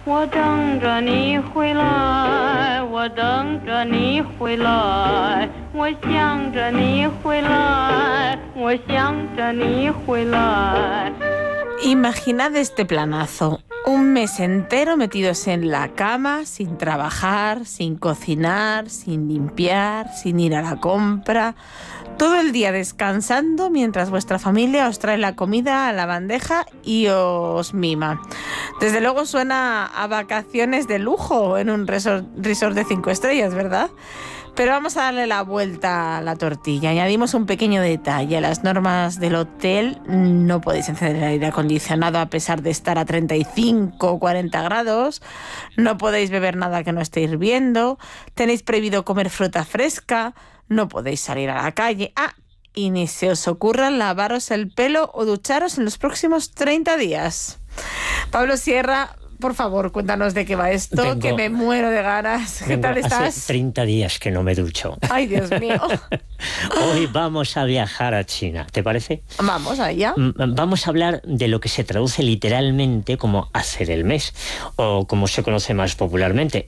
我等着你回来，我等着你回来，我想着你回来，我想着你回来。 Imaginad este planazo. Un mes entero metidos en la cama, sin trabajar, sin cocinar, sin limpiar, sin ir a la compra. Todo el día descansando mientras vuestra familia os trae la comida a la bandeja y os mima. Desde luego suena a vacaciones de lujo en un resort de 5 estrellas, ¿verdad? Pero vamos a darle la vuelta a la tortilla. Añadimos un pequeño detalle. Las normas del hotel: no podéis encender el aire acondicionado a pesar de estar a 35 o 40 grados. No podéis beber nada que no esté hirviendo. Tenéis prohibido comer fruta fresca. No podéis salir a la calle. Y ni se os ocurra lavaros el pelo o ducharos en los próximos 30 días. Pablo Sierra, por favor, cuéntanos de qué va esto, que me muero de ganas. ¿Qué tal estás? Hace 30 días que no me ducho. Ay, Dios mío. Hoy vamos a viajar a China, ¿te parece? Vamos allá. Vamos a hablar de lo que se traduce literalmente como hacer el mes, o como se conoce más popularmente,